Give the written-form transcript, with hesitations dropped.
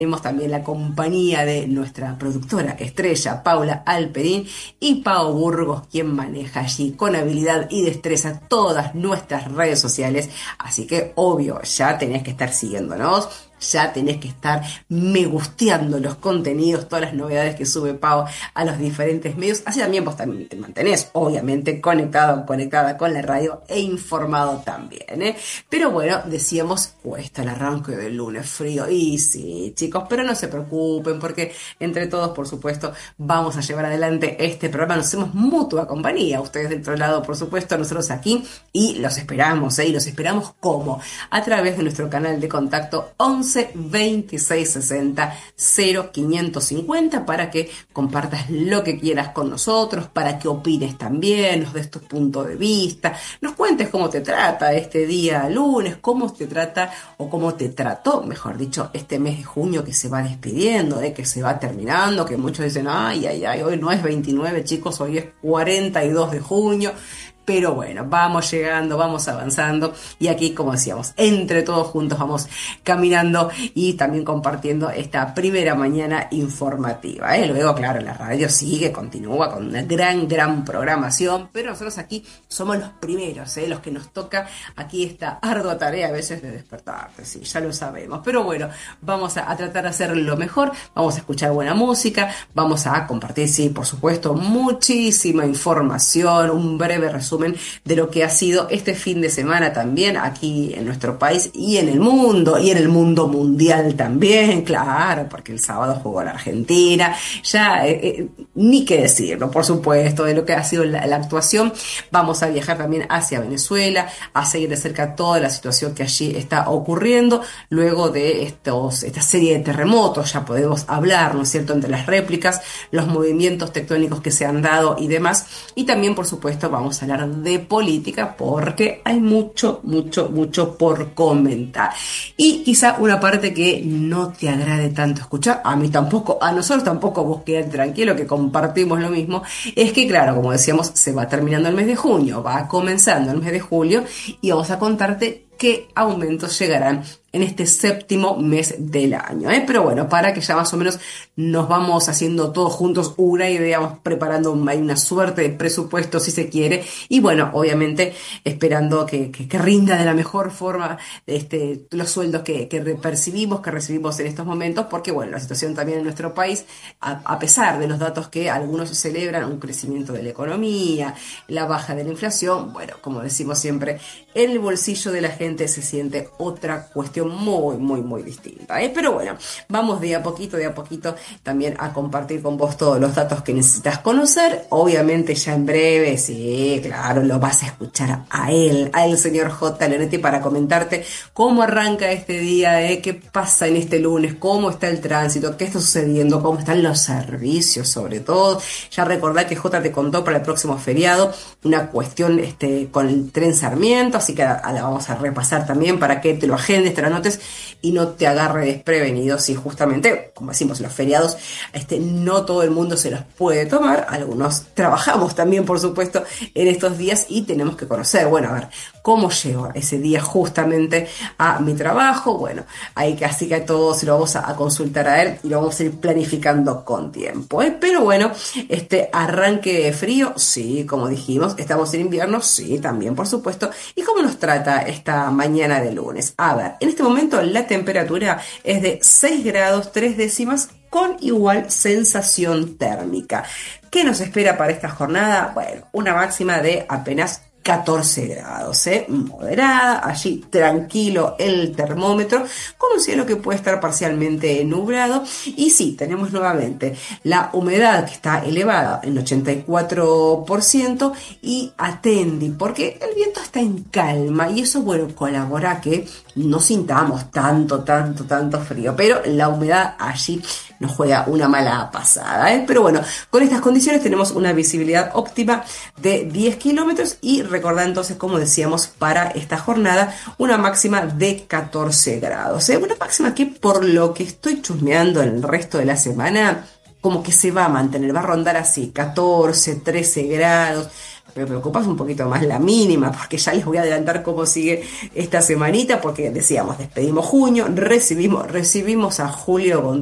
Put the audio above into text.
Tenemos también la compañía de nuestra productora estrella, Paula Alperín, y Pau Burgos, quien maneja allí con habilidad y destreza todas nuestras redes sociales. Así que, obvio, ya tenés que estar siguiéndonos, ya tenés que estar me gusteando los contenidos, todas las novedades que sube Pau a los diferentes medios. Así también vos también te mantenés, obviamente, conectado, conectada con la radio e informado también, ¿eh? Pero bueno, decíamos, cuesta el arranque del lunes frío. Y sí, chicos, pero no se preocupen porque entre todos, por supuesto, vamos a llevar adelante este programa. Nos hacemos mutua compañía. Ustedes del otro lado, por supuesto, nosotros aquí. Y los esperamos, ¿eh? Y los esperamos ¿cómo? A través de nuestro canal de contacto 11 26 60 0550 para que compartas lo que quieras con nosotros, para que opines también, nos des tu punto de vista, nos cuentes cómo te trata este día lunes, cómo te trata o cómo te trató, mejor dicho, este mes de junio que se va despidiendo, que se va terminando, que muchos dicen, ay, ay, ay, hoy no es 29, chicos, hoy es 42 de junio. Pero bueno, vamos llegando, vamos avanzando y aquí, como decíamos, entre todos juntos vamos caminando y también compartiendo esta primera mañana informativa, ¿eh? Luego, claro, la radio sigue, continúa con una gran programación, pero nosotros aquí somos los primeros, ¿eh? Los que nos toca aquí esta ardua tarea a veces de despertarte, sí, ya lo sabemos. Pero bueno, vamos a tratar de hacer lo mejor, vamos a escuchar buena música, vamos a compartir, sí, por supuesto, muchísima información, un breve resumen de lo que ha sido este fin de semana también aquí en nuestro país y en el mundo mundial también, claro, porque el sábado jugó la Argentina, ya ni qué decirlo, por supuesto, de lo que ha sido la actuación. Vamos a viajar también hacia Venezuela, a seguir de cerca toda la situación que allí está ocurriendo, luego de esta serie de terremotos, ya podemos hablar, ¿no es cierto?, entre las réplicas, los movimientos tectónicos que se han dado y demás, y también, por supuesto, vamos a hablar de política porque hay mucho por comentar. Y quizá una parte que no te agrade tanto escuchar, a mí tampoco, a nosotros tampoco, vos quedate tranquilo que compartimos lo mismo, es que claro, como decíamos, se va terminando el mes de junio, va comenzando el mes de julio y vamos a contarte qué aumentos llegarán en este séptimo mes del año, ¿eh? Pero bueno, para que ya más o menos nos vamos haciendo todos juntos una idea, vamos preparando una suerte de presupuesto si se quiere, y bueno, obviamente esperando que rinda de la mejor forma los sueldos que recibimos en estos momentos, porque bueno, la situación también en nuestro país, a pesar de los datos que algunos celebran, un crecimiento de la economía, la baja de la inflación, bueno, como decimos siempre, en el bolsillo de la gente se siente otra cuestión muy distinta, ¿eh? Pero bueno, vamos de a poquito también a compartir con vos todos los datos que necesitas conocer. Obviamente ya en breve, sí, claro, lo vas a escuchar a él, al señor J. Leonetti, para comentarte cómo arranca este día, qué pasa en este lunes, cómo está el tránsito, qué está sucediendo, cómo están los servicios sobre todo. Ya recordá que J te contó para el próximo feriado una cuestión con el tren Sarmiento, así que la vamos a repasar también para que te lo agendes, te lo anotes y no te agarre desprevenido si justamente, como decimos, los feriados no todo el mundo se los puede tomar, algunos trabajamos también, por supuesto, en estos días y tenemos que conocer, bueno, a ver, cómo llego ese día justamente a mi trabajo. Bueno, así que todo se lo vamos a consultar a él y lo vamos a ir planificando con tiempo, ¿eh? Pero bueno, arranque de frío, sí, como dijimos, estamos en invierno, sí, también, por supuesto. ¿Y cómo nos trata esta mañana de lunes? A ver, en este momento la temperatura es de 6 grados 3 décimas con igual sensación térmica. ¿Qué nos espera para esta jornada? Bueno, una máxima de apenas 14 grados, moderada, allí tranquilo el termómetro, con un cielo que puede estar parcialmente nublado. Y sí, tenemos nuevamente la humedad que está elevada en 84%, y atendi, porque el viento está en calma y eso, bueno, colabora a que no sintamos tanto frío, pero la humedad allí nos juega una mala pasada, ¿eh? Pero bueno, con estas condiciones tenemos una visibilidad óptima de 10 kilómetros y recordad entonces, como decíamos, para esta jornada una máxima de 14 grados, ¿eh? Una máxima que, por lo que estoy chusmeando en el resto de la semana, como que se va a mantener, va a rondar así 14, 13 grados. Me preocupa un poquito más la mínima, porque ya les voy a adelantar cómo sigue esta semanita, porque decíamos, despedimos junio, recibimos a julio con